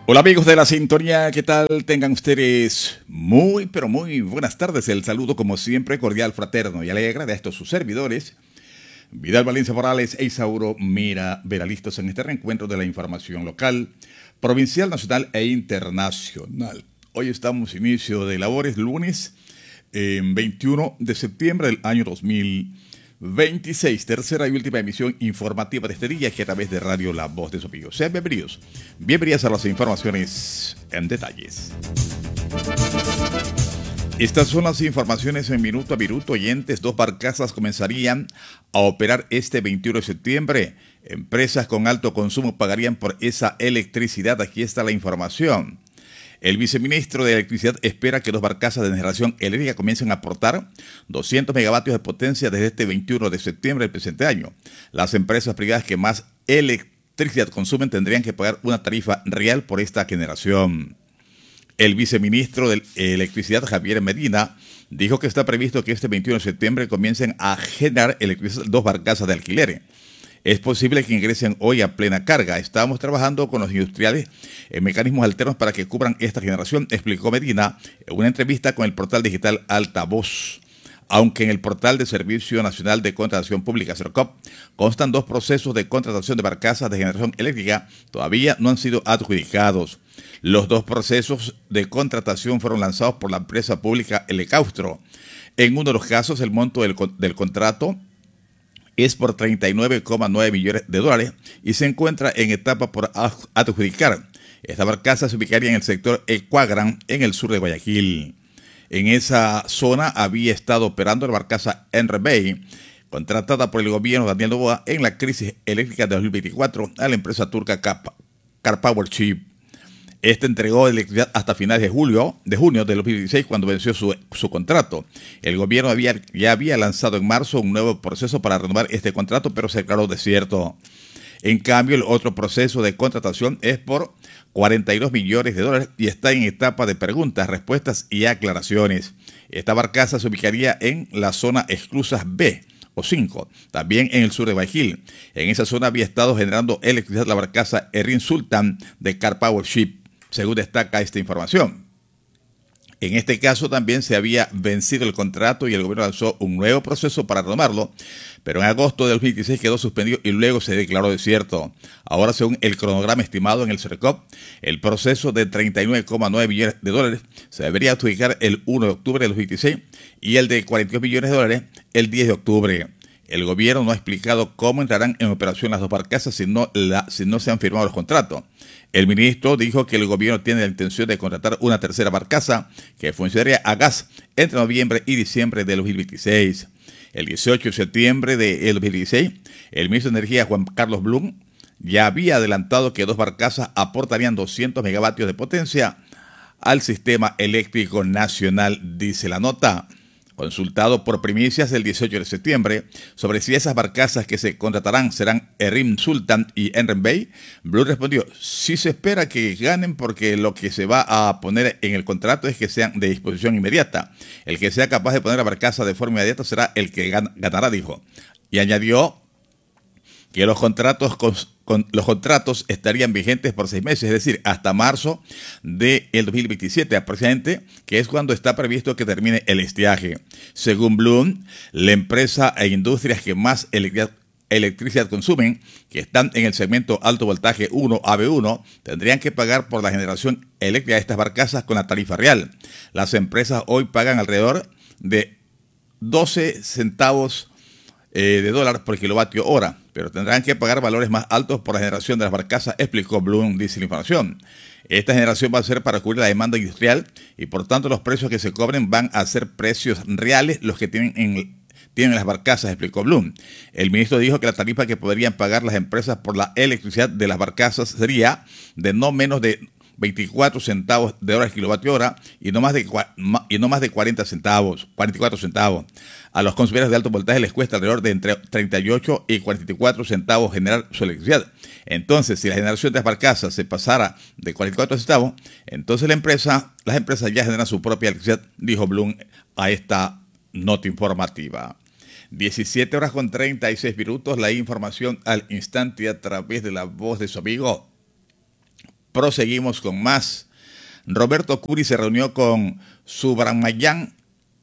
Hola amigos de la sintonía, ¿qué tal? Tengan ustedes muy, pero muy buenas tardes. El saludo como siempre cordial, fraterno y alegre de estos sus servidores, Vidal Valencia Morales e Isauro Mira Veralistos en este reencuentro de la información local, provincial, nacional e internacional. Hoy estamos inicio de labores, lunes 21 de septiembre del año 2026, tercera y última emisión informativa de este día, que a través de Radio La Voz de Sopillo. Sean bienvenidos, bienvenidas a las informaciones en detalles. Estas son las informaciones en minuto a minuto, oyentes. Dos barcazas comenzarían a operar este 21 de septiembre. Empresas con alto consumo pagarían por esa electricidad. Aquí está la información. El viceministro de Electricidad espera que dos barcazas de generación eléctrica comiencen a aportar 200 megavatios de potencia desde este 21 de septiembre del presente año. Las empresas privadas que más electricidad consumen tendrían que pagar una tarifa real por esta generación. El viceministro de Electricidad, Javier Medina, dijo que está previsto que este 21 de septiembre comiencen a generar electricidad dos barcazas de alquiler. Es posible que ingresen hoy a plena carga. Estamos trabajando con los industriales en mecanismos alternos para que cubran esta generación, explicó Medina en una entrevista con el portal digital Altavoz. Aunque en el portal de Servicio Nacional de Contratación Pública, SERCOP, constan dos procesos de contratación de barcazas de generación eléctrica, todavía no han sido adjudicados. Los dos procesos de contratación fueron lanzados por la empresa pública Elecaustro. En uno de los casos, el monto del contrato es por 39,9 millones de dólares y se encuentra en etapa por adjudicar. Esta barcaza se ubicaría en el sector Ecuagran, en el sur de Guayaquil. En esa zona había estado operando la barcaza Henry Bay, contratada por el gobierno de Daniel Noboa en la crisis eléctrica de 2024 a la empresa turca Car Power Ship. Este entregó electricidad hasta finales de junio de 2016, cuando venció su contrato. El gobierno ya había lanzado en marzo un nuevo proceso para renovar este contrato, pero se declaró desierto. En cambio, el otro proceso de contratación es por 42 millones de dólares y está en etapa de preguntas, respuestas y aclaraciones. Esta barcaza se ubicaría en la zona Esclusas B o 5, también en el sur de Guayaquil. En esa zona había estado generando electricidad la barcaza Erin Sultan de Car Power Ship, según destaca esta información. En este caso también se había vencido el contrato y el gobierno lanzó un nuevo proceso para retomarlo, pero en agosto de 2016 quedó suspendido y luego se declaró desierto. Ahora, según el cronograma estimado en el SERCOP, el proceso de 39,9 millones de dólares se debería adjudicar el 1 de octubre de 2026 y el de 42 millones de dólares el 10 de octubre. El gobierno no ha explicado cómo entrarán en operación las dos barcazas si no se han firmado los contratos. El ministro dijo que el gobierno tiene la intención de contratar una tercera barcaza que funcionaría a gas entre noviembre y diciembre de 2026. El 18 de septiembre de 2016, el ministro de Energía, Juan Carlos Blum, ya había adelantado que dos barcazas aportarían 200 megavatios de potencia al sistema eléctrico nacional, dice la nota. Consultado por Primicias el 18 de septiembre sobre si esas barcazas que se contratarán serán Erin Sultan y Henry Bay, Blue respondió: sí se espera que ganen porque lo que se va a poner en el contrato es que sean de disposición inmediata. El que sea capaz de poner la barcaza de forma inmediata será el que ganará, dijo. Y añadió que los contratos estarían vigentes por 6 meses, es decir, hasta marzo del 2027 aproximadamente, que es cuando está previsto que termine el estiaje. Según Bloom, la empresa e industrias que más electricidad consumen, que están en el segmento alto voltaje 1 AB1, tendrían que pagar por la generación eléctrica de estas barcazas con la tarifa real. Las empresas hoy pagan alrededor de 12 centavos de dólar por kilovatio hora, pero tendrán que pagar valores más altos por la generación de las barcazas, explicó Bloom, dice la información. Esta generación va a ser para cubrir la demanda industrial y por tanto los precios que se cobren van a ser precios reales los que tienen las barcazas, explicó Bloom. El ministro dijo que la tarifa que podrían pagar las empresas por la electricidad de las barcazas sería de no menos de 24 centavos de hora kilovatio hora y no más de 44 centavos. A los consumidores de alto voltaje les cuesta alrededor de entre 38 y 44 centavos generar su electricidad. Entonces, si la generación de las barcazas se pasara de 44 centavos, entonces las empresas ya generan su propia electricidad, dijo Bloom a esta nota informativa. 17 horas con 36 minutos, la información al instante a través de la voz de su amigo Proseguimos con más. Roberto Curi se reunió con Subrahmanyam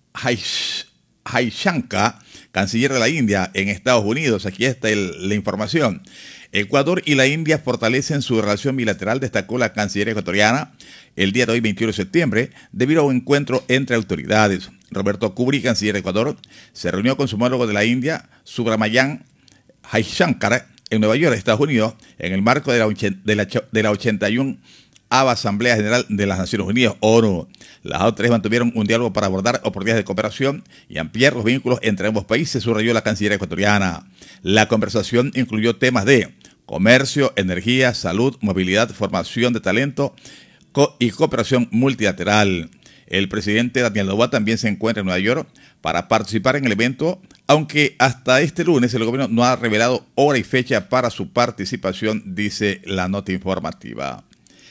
Jaishankar, canciller de la India en Estados Unidos. Aquí está la información. Ecuador y la India fortalecen su relación bilateral, destacó la canciller ecuatoriana el día de hoy, 21 de septiembre, debido a un encuentro entre autoridades. Roberto Curi, canciller de Ecuador, se reunió con su homólogo de la India, Subrahmanyam Jaishankar, en Nueva York, Estados Unidos, en el marco de la 81 Asamblea General de las Naciones Unidas, ONU. Las autoridades mantuvieron un diálogo para abordar oportunidades de cooperación y ampliar los vínculos entre ambos países, subrayó la canciller ecuatoriana. La conversación incluyó temas de comercio, energía, salud, movilidad, formación de talento y cooperación multilateral. El presidente Daniel Noboa también se encuentra en Nueva York para participar en el evento, aunque hasta este lunes el gobierno no ha revelado hora y fecha para su participación, dice la nota informativa.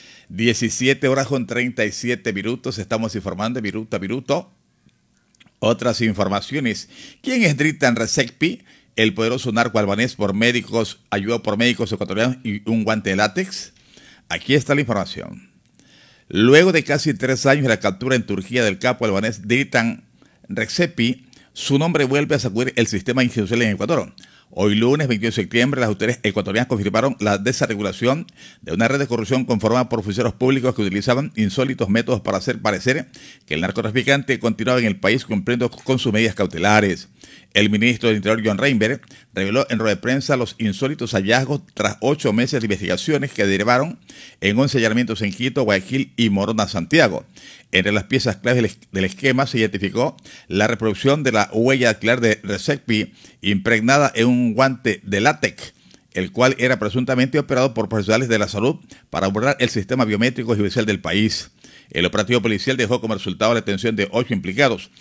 17 horas con 37 minutos, estamos informando minuto a minuto. Otras informaciones. ¿Quién es Dritan Rezekpi, el poderoso narco albanés ayudado por médicos ecuatorianos y un guante de látex? Aquí está la información. Luego de casi 3 años de la captura en Turquía del capo albanés Dritan Rezekpi, su nombre vuelve a sacudir el sistema institucional en Ecuador. Hoy lunes 21 de septiembre, las autoridades ecuatorianas confirmaron la desarticulación de una red de corrupción conformada por funcionarios públicos que utilizaban insólitos métodos para hacer parecer que el narcotraficante continuaba en el país cumpliendo con sus medidas cautelares. El ministro del Interior, John Reinberg, reveló en rueda de prensa los insólitos hallazgos tras 8 meses de investigaciones que derivaron en 11 allanamientos en Quito, Guayaquil y Morona, Santiago. Entre las piezas claves del esquema se identificó la reproducción de la huella dactilar de Rezekpi impregnada en un guante de látex, el cual era presuntamente operado por profesionales de la salud para abordar el sistema biométrico judicial del país. El operativo policial dejó como resultado la detención de 8 implicados,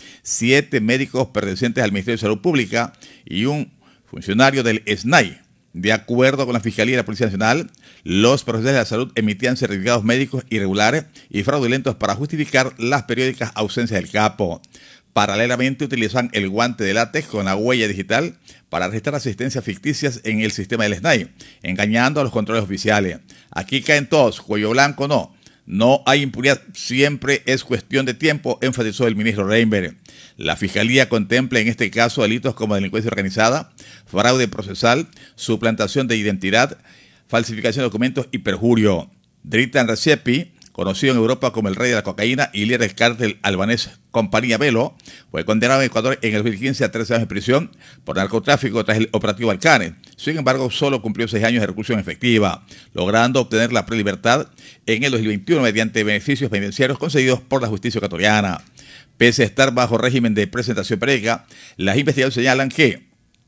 7 médicos pertenecientes al Ministerio de Salud Pública y un funcionario del SNAI. De acuerdo con la Fiscalía y la Policía Nacional, los profesionales de la salud emitían certificados médicos irregulares y fraudulentos para justificar las periódicas ausencias del capo. Paralelamente utilizaban el guante de látex con la huella digital para registrar asistencias ficticias en el sistema del SNAI, engañando a los controles oficiales. Aquí caen todos, cuello blanco no. No hay impunidad, siempre es cuestión de tiempo, enfatizó el ministro Reinberg. La Fiscalía contempla en este caso delitos como delincuencia organizada, fraude procesal, suplantación de identidad, falsificación de documentos y perjurio. Dritan Rezekpi, conocido en Europa como el rey de la cocaína y líder del cártel albanés Compañía Velo, fue condenado en Ecuador en el 2015 a 13 años de prisión por narcotráfico tras el operativo Balcanes. Sin embargo, solo cumplió 6 años de reclusión efectiva, logrando obtener la prelibertad en el 2021 mediante beneficios penitenciarios concedidos por la justicia ecuatoriana. Pese a estar bajo régimen de presentación periódica, las investigaciones señalan que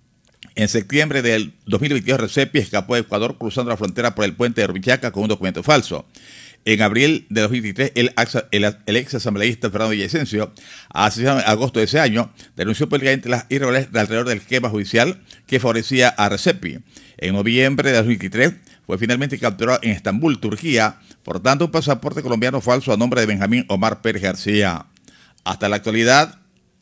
en septiembre del 2022 Rezekpi escapó de Ecuador cruzando la frontera por el puente de Rumichaca con un documento falso. En abril de 2023, el ex asambleísta Fernando Villavicencio, asesinado en agosto de ese año, denunció públicamente las irregularidades alrededor del esquema judicial que favorecía a Rezekpi. En noviembre de 2023, fue finalmente capturado en Estambul, Turquía, portando un pasaporte colombiano falso a nombre de Benjamín Omar Pérez García. Hasta la actualidad,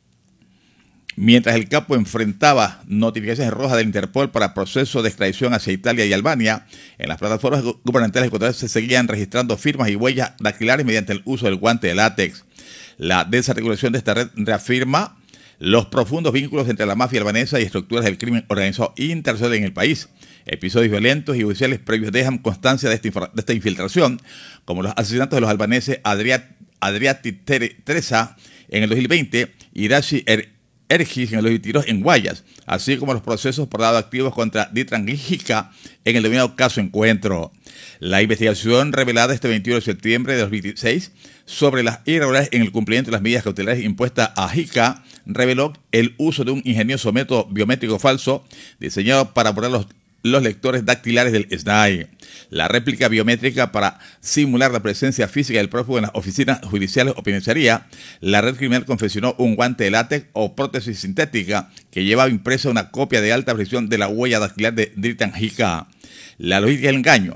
mientras el capo enfrentaba notificaciones rojas del Interpol para proceso de extradición hacia Italia y Albania, en las plataformas gubernamentales ecuatorianas se seguían registrando firmas y huellas dactilares mediante el uso del guante de látex. La desarticulación de esta red reafirma los profundos vínculos entre la mafia albanesa y estructuras del crimen organizado internacional en el país. Episodios violentos y judiciales previos dejan constancia de esta infiltración, como los asesinatos de los albaneses Adriati Teresa en el 2020 y Dashi Ergis en los 22 en Guayas, así como los procesos por lado de activos contra Dritan Hica en el denominado caso Encuentro. La investigación revelada este 21 de septiembre de 2016 sobre las irregularidades en el cumplimiento de las medidas cautelares impuestas a Hica reveló el uso de un ingenioso método biométrico falso diseñado para borrar los lectores dactilares del SNAI. La réplica biométrica para simular la presencia física del prófugo en las oficinas judiciales o penitenciaría. La red criminal confeccionó un guante de látex o prótesis sintética que llevaba impresa una copia de alta precisión de la huella dactilar de Dritan Hica. La logística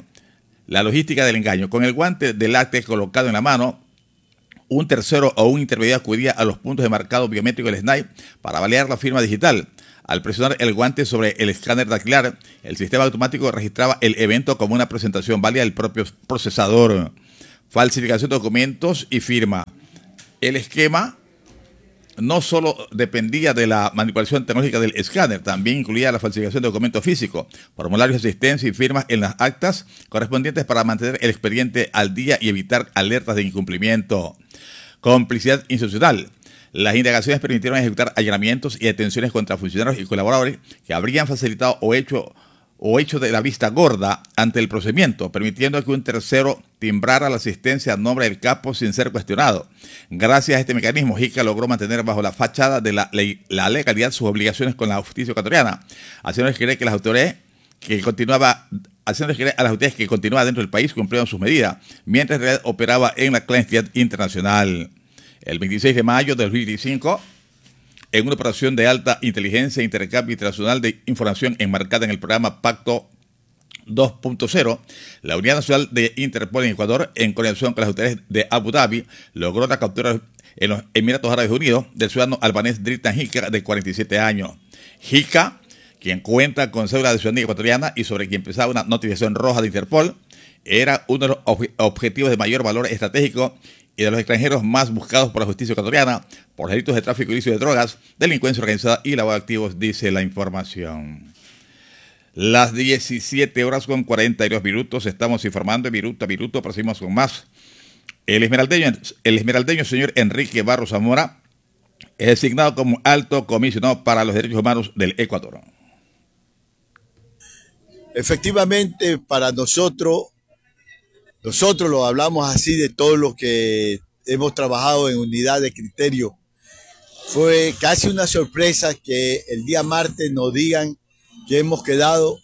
del engaño. Con el guante de látex colocado en la mano, un tercero o un intermediario acudía a los puntos de marcado biométrico del SNAI para validar la firma digital. Al presionar el guante sobre el escáner dactilar, el sistema automático registraba el evento como una presentación válida del propio procesador. Falsificación de documentos y firma. El esquema no solo dependía de la manipulación tecnológica del escáner, también incluía la falsificación de documentos físicos, formularios de asistencia y firmas en las actas correspondientes para mantener el expediente al día y evitar alertas de incumplimiento. Complicidad institucional. Las indagaciones permitieron ejecutar allanamientos y detenciones contra funcionarios y colaboradores que habrían facilitado o hecho de la vista gorda ante el procedimiento, permitiendo que un tercero timbrara la asistencia a nombre del capo sin ser cuestionado. Gracias a este mecanismo, JICA logró mantener bajo la fachada de la legalidad sus obligaciones con la justicia ecuatoriana, haciéndoles creer que las autoridades que continuaba dentro del país cumplieron sus medidas, mientras en realidad operaba en la clandestinidad internacional. El 26 de mayo de 2025, en una operación de alta inteligencia e intercambio internacional de información enmarcada en el programa Pacto 2.0, la Unidad Nacional de Interpol en Ecuador, en coordinación con las autoridades de Abu Dhabi, logró la captura en los Emiratos Árabes Unidos del ciudadano albanés Dritan Hica, de 47 años. Hica, quien cuenta con cédula de ciudadanía ecuatoriana y sobre quien pesaba una notificación roja de Interpol, era uno de los objetivos de mayor valor estratégico y de los extranjeros más buscados por la justicia ecuatoriana por delitos de tráfico ilícito de drogas, delincuencia organizada y lavado de activos, dice la información. Las 17:42 estamos informando minuto a minuto, proseguimos con más. El esmeraldeño señor Enrique Barros Zamora es designado como alto comisionado para los derechos humanos del Ecuador. Efectivamente, para nosotros lo hablamos así de todos los que hemos trabajado en unidad de criterio. Fue casi una sorpresa que el día martes nos digan que hemos quedado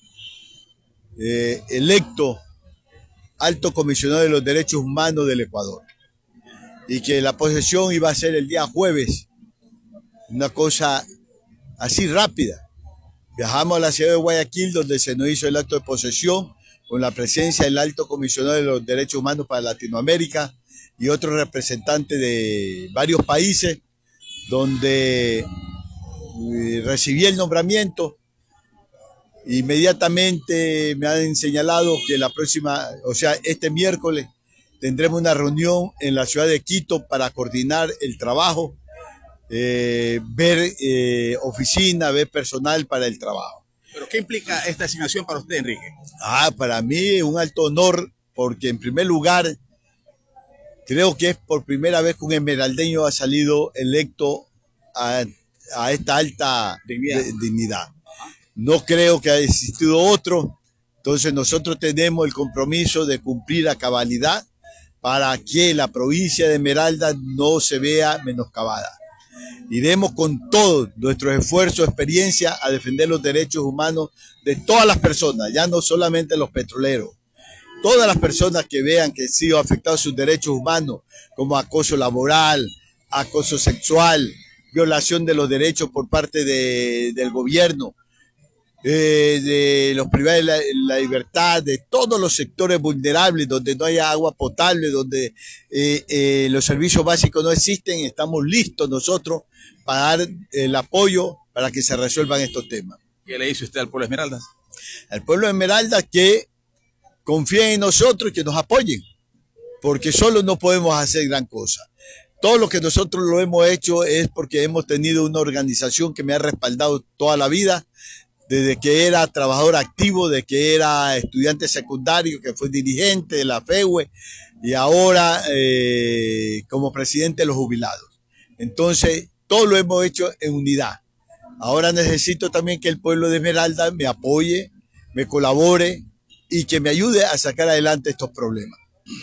electo alto comisionado de los derechos humanos del Ecuador y que la posesión iba a ser el día jueves. Una cosa así rápida. Viajamos a la ciudad de Guayaquil, donde se nos hizo el acto de posesión con la presencia del alto comisionado de los derechos humanos para Latinoamérica y otros representantes de varios países, donde recibí el nombramiento. Inmediatamente me han señalado que este miércoles tendremos una reunión en la ciudad de Quito para coordinar el trabajo, ver oficina, ver personal para el trabajo. ¿Pero qué implica esta asignación para usted, Enrique? Para mí es un alto honor, porque en primer lugar, creo que es por primera vez que un esmeraldeño ha salido electo a esta alta dignidad. No creo que haya existido otro, entonces nosotros tenemos el compromiso de cumplir a cabalidad para que la provincia de Esmeraldas no se vea menoscabada. Iremos con todo nuestro esfuerzo, experiencia, a defender los derechos humanos de todas las personas, ya no solamente los petroleros. Todas las personas que vean que han sido afectados sus derechos humanos, como acoso laboral, acoso sexual, violación de los derechos por parte del gobierno, de los privados de la libertad, de todos los sectores vulnerables, donde no haya agua potable, donde los servicios básicos no existen. Estamos listos nosotros para dar el apoyo para que se resuelvan estos temas. ¿Qué le dice usted al pueblo de Esmeraldas? Al pueblo de Esmeraldas que confíen en nosotros y que nos apoyen, porque solo no podemos hacer gran cosa. Todo lo que nosotros lo hemos hecho es porque hemos tenido una organización que me ha respaldado toda la vida, desde que era trabajador activo, de que era estudiante secundario, que fue dirigente de la FEUE y ahora como presidente de los jubilados. Entonces, todo lo hemos hecho en unidad. Ahora necesito también que el pueblo de Esmeralda me apoye, me colabore y que me ayude a sacar adelante estos problemas.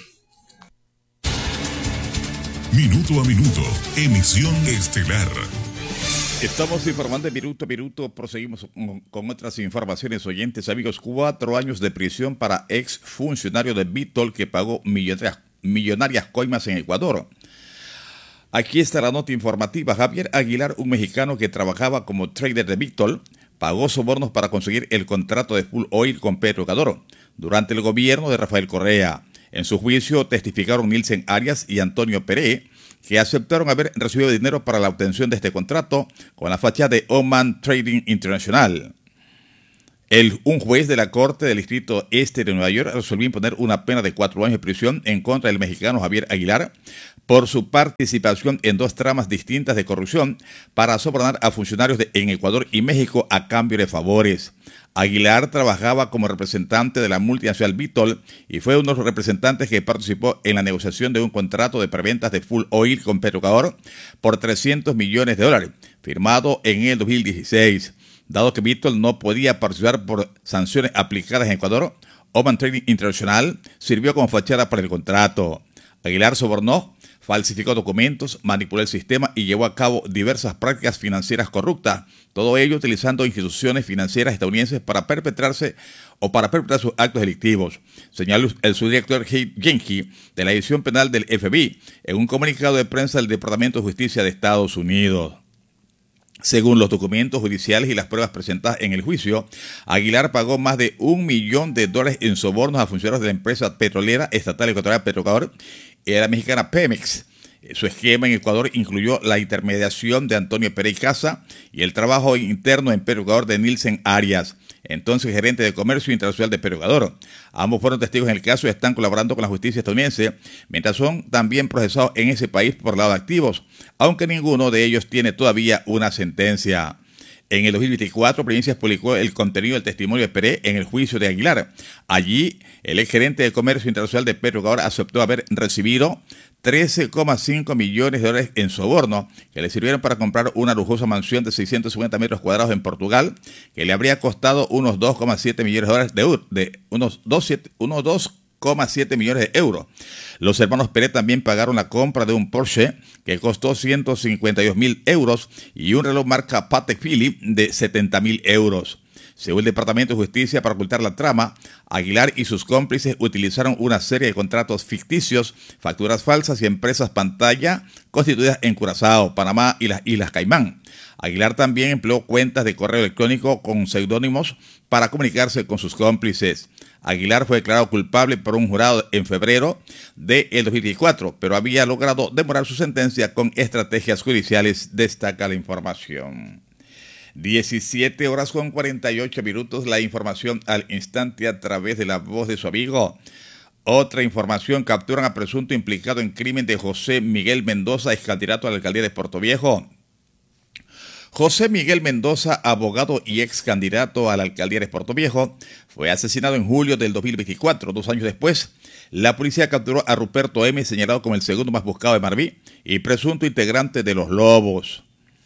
Minuto a minuto, emisión estelar. Estamos informando de minuto a minuto, proseguimos con otras informaciones, oyentes, amigos. 4 años de prisión para ex funcionario de Vitol que pagó millonarias coimas en Ecuador. Aquí está la nota informativa. Javier Aguilar, un mexicano que trabajaba como trader de Vitol, pagó sobornos para conseguir el contrato de Full Oil con Petroecuador durante el gobierno de Rafael Correa. En su juicio testificaron Nilsen Arias y Antonio Pérez, que aceptaron haber recibido dinero para la obtención de este contrato con la fachada de Oman Trading International. Un juez de la Corte del Distrito Este de Nueva York resolvió imponer una pena de 4 años de prisión en contra del mexicano Javier Aguilar por su participación en 2 tramas distintas de corrupción para sobornar a funcionarios en Ecuador y México a cambio de favores. Aguilar trabajaba como representante de la multinacional Vitol y fue uno de los representantes que participó en la negociación de un contrato de preventas de Full Oil con Petroecuador por $300 millones, firmado en el 2016. Dado que Vitol no podía participar por sanciones aplicadas en Ecuador, Oman Trading International sirvió como fachada para el contrato. Aguilar sobornó, falsificó documentos, manipuló el sistema y llevó a cabo diversas prácticas financieras corruptas, todo ello utilizando instituciones financieras estadounidenses para perpetrar sus actos delictivos, señaló el subdirector Genki de la División Penal del FBI en un comunicado de prensa del Departamento de Justicia de Estados Unidos. Según los documentos judiciales y las pruebas presentadas en el juicio, Aguilar pagó más de $1 millón en sobornos a funcionarios de la empresa petrolera estatal ecuatoriana Petroecuador y de la mexicana Pemex. Su esquema en Ecuador incluyó la intermediación de Antonio Pérez Casa y el trabajo interno en Petroecuador de Nilsen Arias, entonces gerente de Comercio Internacional de Petroecuador. Ambos fueron testigos en el caso y están colaborando con la justicia estadounidense, mientras son también procesados en ese país por lado de activos, aunque ninguno de ellos tiene todavía una sentencia. En el 2024, Provincias publicó el contenido del testimonio de Pérez en el juicio de Aguilar. Allí, el exgerente de Comercio Internacional de Petroecuador aceptó haber recibido $13,5 millones en soborno que le sirvieron para comprar una lujosa mansión de 650 metros cuadrados en Portugal, que le habría costado unos $2,7 millones unos 2,7 millones de euros. Los hermanos Pérez también pagaron la compra de un Porsche que costó 152.000 euros y un reloj marca Patek Philippe de 70.000 euros. Según el Departamento de Justicia, para ocultar la trama, Aguilar y sus cómplices utilizaron una serie de contratos ficticios, facturas falsas y empresas pantalla constituidas en Curazao, Panamá y las Islas Caimán. Aguilar también empleó cuentas de correo electrónico con seudónimos para comunicarse con sus cómplices. Aguilar fue declarado culpable por un jurado en febrero del 2024, pero había logrado demorar su sentencia con estrategias judiciales, destaca la información. 17:48, la información al instante a través de la voz de su amigo. Otra información: capturan a presunto implicado en crimen de José Miguel Mendoza, ex candidato a la alcaldía de Portoviejo. José Miguel Mendoza, abogado y ex candidato a la alcaldía de Portoviejo, fue asesinado en julio del 2024. 2 años después, la policía capturó a Ruperto M., señalado como el segundo más buscado de Marví y presunto integrante de Los Lobos.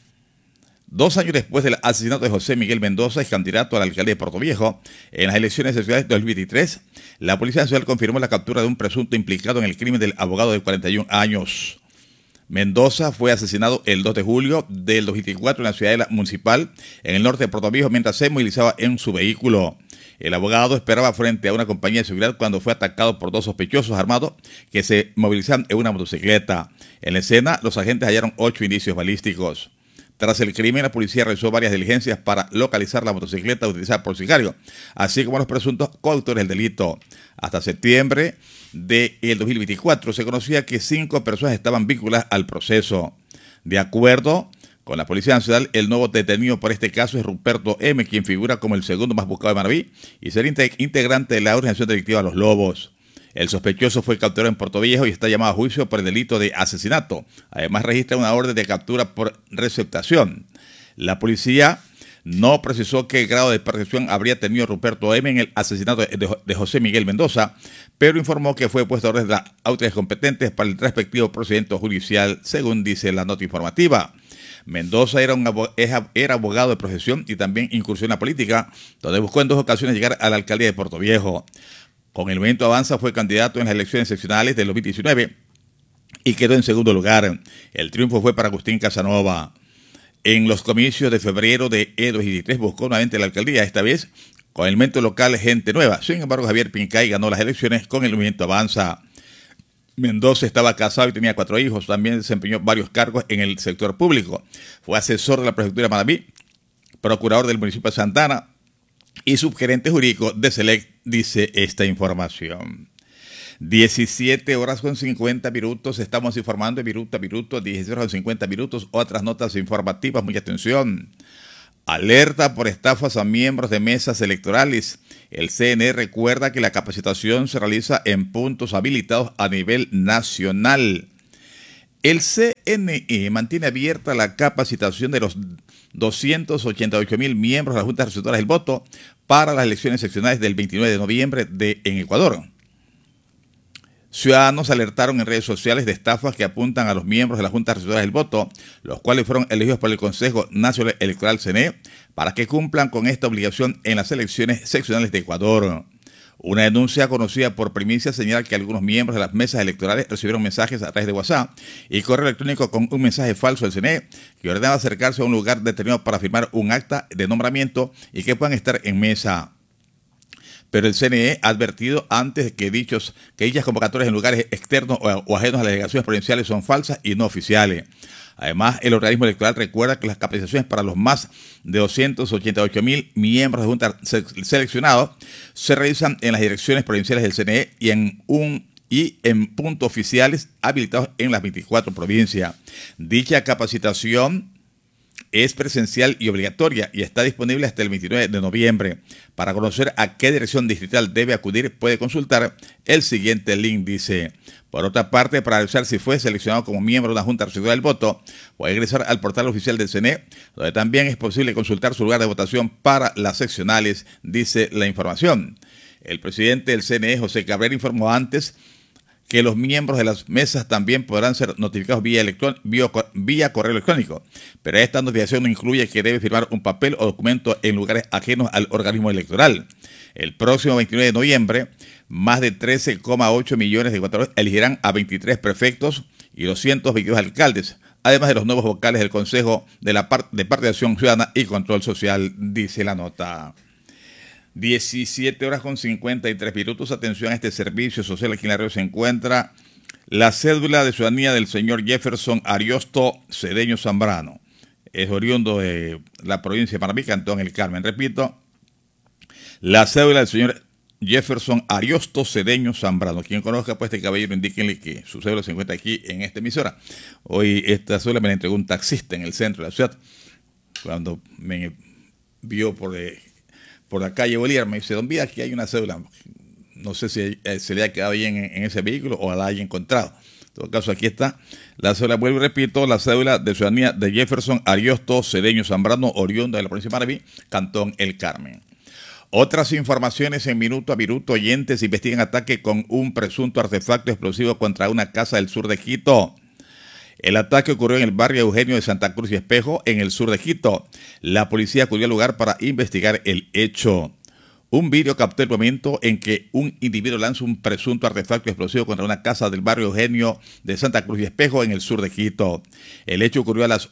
2 años después del asesinato de José Miguel Mendoza, ex candidato a la alcaldía de Portoviejo, en las elecciones electorales de 2023, la Policía Nacional confirmó la captura de un presunto implicado en el crimen del abogado de 41 años. Mendoza fue asesinado el 2 de julio del 2024 en la ciudadela municipal, en el norte de Portoviejo, mientras se movilizaba en su vehículo. El abogado esperaba frente a una compañía de seguridad cuando fue atacado por 2 sospechosos armados que se movilizaban en una motocicleta. En la escena, los agentes hallaron 8 indicios balísticos. Tras el crimen, la policía realizó varias diligencias para localizar la motocicleta utilizada por el sicario, así como los presuntos coautores del delito. Hasta septiembre del 2024 se conocía que 5 personas estaban vinculadas al proceso. De acuerdo con la Policía Nacional, el nuevo detenido por este caso es Ruperto M., quien figura como el segundo más buscado de Manaví y será integrante de la organización delictiva Los Lobos. El sospechoso fue capturado en Portoviejo y está llamado a juicio por el delito de asesinato. Además, registra una orden de captura por receptación. La policía no precisó qué grado de percepción habría tenido Ruperto M. en el asesinato de José Miguel Mendoza, pero informó que fue puesto a orden de las autoridades competentes para el respectivo procedimiento judicial, según dice la nota informativa. Mendoza era abogado de profesión y también incursionó en la política, donde buscó en 2 ocasiones llegar a la alcaldía de Portoviejo. Con el Movimiento Avanza fue candidato en las elecciones seccionales del 2019 y quedó en segundo lugar. El triunfo fue para Agustín Casanova. En los comicios de febrero de 2023 buscó nuevamente la alcaldía, esta vez con el movimiento local Gente Nueva. Sin embargo, Javier Pincay ganó las elecciones con el Movimiento Avanza. Mendoza estaba casado y tenía 4 hijos. También desempeñó varios cargos en el sector público. Fue asesor de la prefectura de Manaví, procurador del municipio de Santana y subgerente jurídico de Select, dice esta información. 17 horas con 50 minutos, estamos informando de minuto a minuto, 17 horas con 50 minutos, otras notas informativas, mucha atención. Alerta por estafas a miembros de mesas electorales. El CNE recuerda que la capacitación se realiza en puntos habilitados a nivel nacional. El CNE mantiene abierta la capacitación de los 288.000 miembros de las juntas receptoras del voto para las elecciones seccionales del 29 de noviembre en Ecuador. Ciudadanos alertaron en redes sociales de estafas que apuntan a los miembros de las juntas receptoras del voto, los cuales fueron elegidos por el Consejo Nacional Electoral CNE para que cumplan con esta obligación en las elecciones seccionales de Ecuador. Una denuncia conocida por Primicia señala que algunos miembros de las mesas electorales recibieron mensajes a través de WhatsApp y correo electrónico con un mensaje falso del CNE que ordenaba acercarse a un lugar determinado para firmar un acta de nombramiento y que puedan estar en mesa. Pero el CNE ha advertido antes que dichas convocatorias en lugares externos o ajenos a las delegaciones provinciales son falsas y no oficiales. Además, el organismo electoral recuerda que las capacitaciones para los más de 288.000 miembros de junta seleccionados se realizan en las direcciones provinciales del CNE y en puntos oficiales habilitados en las 24 provincias. Dicha capacitación es presencial y obligatoria y está disponible hasta el 29 de noviembre. Para conocer a qué dirección distrital debe acudir, puede consultar el siguiente link, dice. Por otra parte, para avisar si fue seleccionado como miembro de una junta receptora del voto, puede ingresar al portal oficial del CNE, donde también es posible consultar su lugar de votación para las seccionales, dice la información. El presidente del CNE, José Cabrera, informó antes que los miembros de las mesas también podrán ser notificados vía correo electrónico, pero esta notificación no incluye que debe firmar un papel o documento en lugares ajenos al organismo electoral. El próximo 29 de noviembre, más de 13,8 millones de ecuatorianos elegirán a 23 prefectos y 222 alcaldes, además de los nuevos vocales del Consejo de Participación Ciudadana y Control Social, dice la nota. 17 horas con 53 minutos. Atención a este servicio social. Aquí en La Río se encuentra la cédula de ciudadanía del señor Jefferson Ariosto Cedeño Zambrano. Es oriundo de la provincia de Panamá, Cantón El Carmen. Repito, la cédula del señor Jefferson Ariosto Cedeño Zambrano. Quien conozca pues este caballero, indíquenle que su cédula se encuentra aquí en esta emisora. Hoy esta cédula me la entregó un taxista en el centro de la ciudad. Cuando me vio por la calle Bolívar, me dice: don Vida, aquí hay una cédula. No sé si se le ha quedado bien en ese vehículo o la haya encontrado. En todo caso, aquí está la cédula, vuelvo y repito, la cédula de ciudadanía de Jefferson Ariosto Cedeño Zambrano, oriundo de la provincia de Manabí, Cantón El Carmen. Otras informaciones en minuto a minuto. Oyentes investigan ataque con un presunto artefacto explosivo contra una casa del sur de Quito. El ataque ocurrió en el barrio Eugenio de Santa Cruz y Espejo, en el sur de Quito. La policía acudió al lugar para investigar el hecho. Un vídeo captó el momento en que un individuo lanza un presunto artefacto explosivo contra una casa del barrio Eugenio de Santa Cruz y Espejo, en el sur de Quito. El hecho ocurrió a las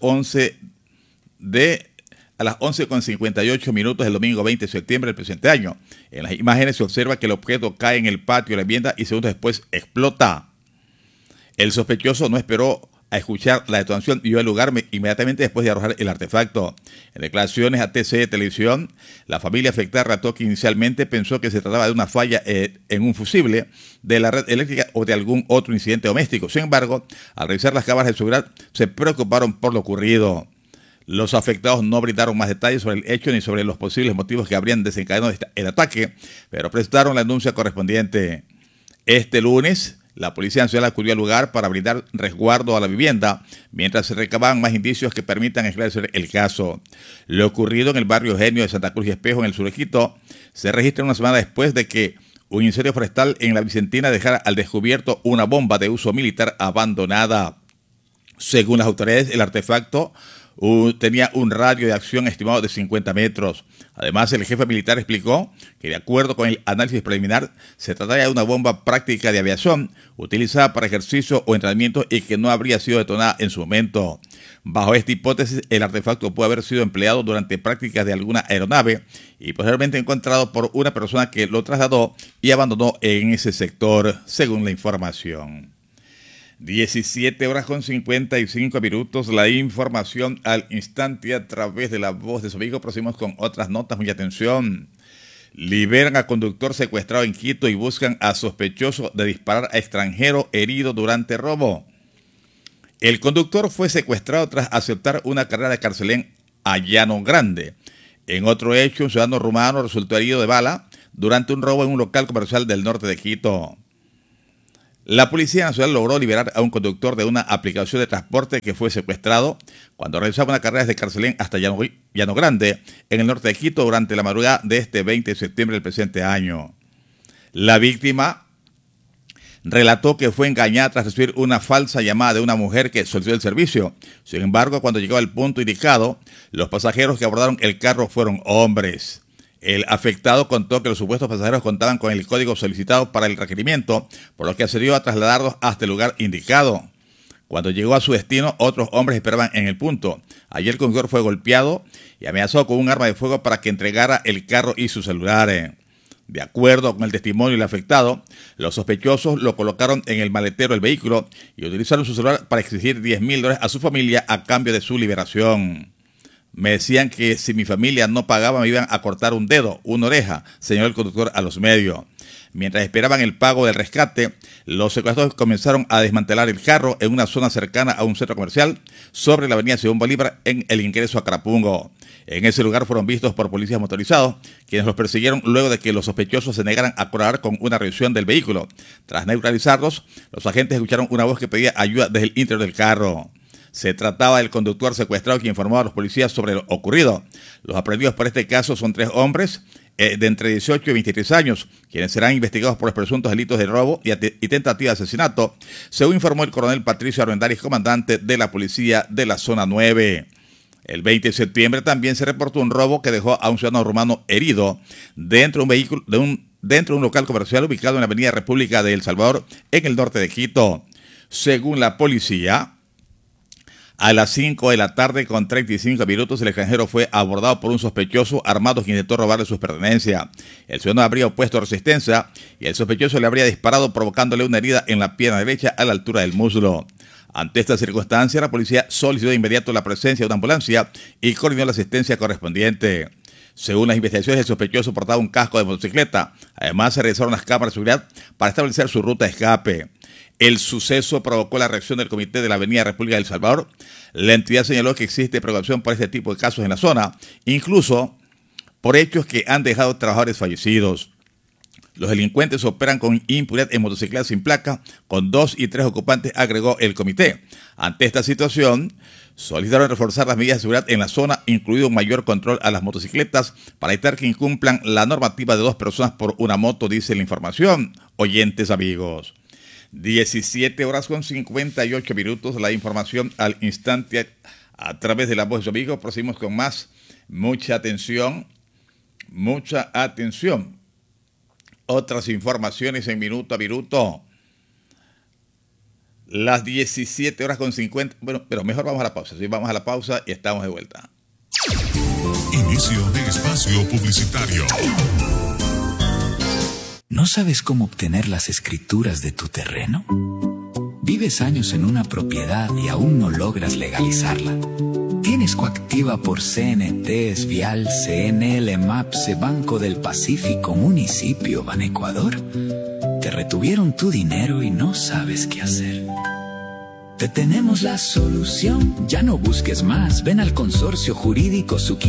11:58 minutos del domingo 20 de septiembre del presente año. En las imágenes se observa que el objeto cae en el patio de la vivienda y segundos después explota. El sospechoso no esperó a escuchar la detonación y dio al lugar inmediatamente después de arrojar el artefacto. En declaraciones a TC Televisión, la familia afectada relató que inicialmente pensó que se trataba de una falla en un fusible de la red eléctrica o de algún otro incidente doméstico. Sin embargo, al revisar las cámaras de seguridad, se preocuparon por lo ocurrido. Los afectados no brindaron más detalles sobre el hecho ni sobre los posibles motivos que habrían desencadenado el ataque, pero prestaron la denuncia correspondiente. Este lunes, la Policía Nacional acudió al lugar para brindar resguardo a la vivienda, mientras se recababan más indicios que permitan esclarecer el caso. Lo ocurrido en el barrio Eugenio de Santa Cruz y Espejo, en el sur de Quito, se registra una semana después de que un incendio forestal en la Vicentina dejara al descubierto una bomba de uso militar abandonada. Según las autoridades, el artefacto tenía un radio de acción estimado de 50 metros. Además, el jefe militar explicó que, de acuerdo con el análisis preliminar, se trataría de una bomba práctica de aviación utilizada para ejercicio o entrenamiento y que no habría sido detonada en su momento. Bajo esta hipótesis, el artefacto puede haber sido empleado durante prácticas de alguna aeronave y posteriormente encontrado por una persona que lo trasladó y abandonó en ese sector, según la información. 17 horas con 55 minutos, la información al instante a través de la voz de su amigo. Proseguimos con otras notas, mucha atención. Liberan a conductor secuestrado en Quito y buscan a sospechoso de disparar a extranjero herido durante robo. El conductor fue secuestrado tras aceptar una carrera de Carcelén a Llano Grande. En otro hecho, un ciudadano rumano resultó herido de bala durante un robo en un local comercial del norte de Quito. La Policía Nacional logró liberar a un conductor de una aplicación de transporte que fue secuestrado cuando realizaba una carrera desde Carcelén hasta Llano Grande, en el norte de Quito, durante la madrugada de este 20 de septiembre del presente año. La víctima relató que fue engañada tras recibir una falsa llamada de una mujer que solicitó el servicio. Sin embargo, cuando llegó al punto indicado, los pasajeros que abordaron el carro fueron hombres. El afectado contó que los supuestos pasajeros contaban con el código solicitado para el requerimiento, por lo que accedió a trasladarlos hasta el lugar indicado. Cuando llegó a su destino, otros hombres esperaban en el punto. Allí el conductor fue golpeado y amenazado con un arma de fuego para que entregara el carro y sus celulares. De acuerdo con el testimonio del afectado, los sospechosos lo colocaron en el maletero del vehículo y utilizaron su celular para exigir $10,000 a su familia a cambio de su liberación. Me decían que si mi familia no pagaba me iban a cortar un dedo, una oreja, señaló el conductor a los medios. Mientras esperaban el pago del rescate, los secuestradores comenzaron a desmantelar el carro en una zona cercana a un centro comercial sobre la avenida Simón Bolívar en el ingreso a Carapungo. En ese lugar fueron vistos por policías motorizados, quienes los persiguieron luego de que los sospechosos se negaran a colaborar con una revisión del vehículo. Tras neutralizarlos, los agentes escucharon una voz que pedía ayuda desde el interior del carro. Se trataba del conductor secuestrado quien informó a los policías sobre lo ocurrido. Los aprehendidos por este caso son 3 hombres de entre 18 y 23 años, quienes serán investigados por los presuntos delitos de robo y tentativa de asesinato, según informó el coronel Patricio Armendáriz, comandante de la policía de la zona 9. El 20 de septiembre también se reportó un robo que dejó a un ciudadano rumano herido dentro de un vehículo dentro de un local comercial ubicado en la avenida República de El Salvador, en el norte de Quito. Según la policía, a las 5 de la tarde con 35 minutos el extranjero fue abordado por un sospechoso armado que intentó robarle sus pertenencias. El ciudadano habría opuesto resistencia y el sospechoso le habría disparado provocándole una herida en la pierna derecha a la altura del muslo. Ante esta circunstancia, la policía solicitó de inmediato la presencia de una ambulancia y coordinó la asistencia correspondiente. Según las investigaciones, el sospechoso portaba un casco de motocicleta. Además, se realizaron las cámaras de seguridad para establecer su ruta de escape. El suceso provocó la reacción del Comité de la Avenida República de El Salvador. La entidad señaló que existe preocupación por este tipo de casos en la zona, incluso por hechos que han dejado trabajadores fallecidos. Los delincuentes operan con impunidad en motocicletas sin placa, con 2 y 3 ocupantes, agregó el comité. Ante esta situación, solicitaron reforzar las medidas de seguridad en la zona, incluido un mayor control a las motocicletas, para evitar que incumplan la normativa de 2 personas por una moto, dice la información. Oyentes amigos, 17 horas con 58 minutos, la información al instante a través de la voz de su amigo. Proseguimos con más. Mucha atención, mucha atención. Otras informaciones en minuto a minuto. Las 17 horas con 50. Bueno, pero mejor vamos a la pausa. Sí, vamos a la pausa y estamos de vuelta. Inicio de espacio publicitario. ¿No sabes cómo obtener las escrituras de tu terreno? ¿Vives años en una propiedad y aún no logras legalizarla? ¿Tienes coactiva por CNTs, Vial, CNL, MAPSE, Banco del Pacífico, Municipio, Banecuador? Te retuvieron tu dinero y no sabes qué hacer. Te tenemos la solución. Ya no busques más. Ven al Consorcio Jurídico Suki.